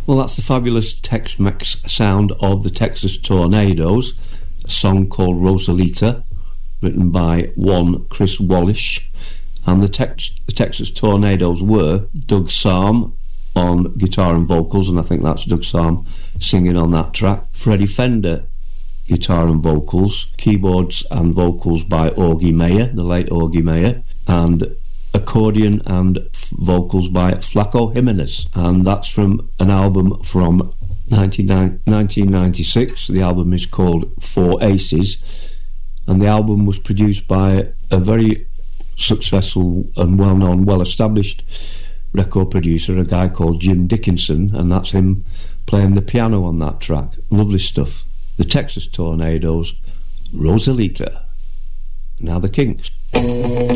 Well, that's the fabulous Tex-Mex sound of the Texas Tornadoes, a song called Rosalita, written by one Chris Wallish. And the Texas Tornadoes were Doug Sahm on guitar and vocals, and I think that's Doug Sahm singing on that track. Freddie Fender, guitar and vocals, keyboards and vocals by Augie Mayer, the late Augie Mayer, and accordion and vocals by Flaco Jimenez. And that's from an album from 1996. The album is called Four Aces, and the album was produced by a very successful and well-known, well-established record producer, a guy called Jim Dickinson, and that's him playing the piano on that track. Lovely stuff. The Texas Tornadoes, Rosalita. Now the Kinks.